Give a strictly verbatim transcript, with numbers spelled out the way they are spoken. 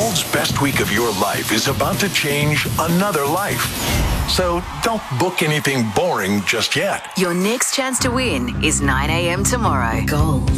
Gold's best week of your life is about to change another life. So don't book anything boring just yet. Your next chance to win is nine a.m. tomorrow. Gold.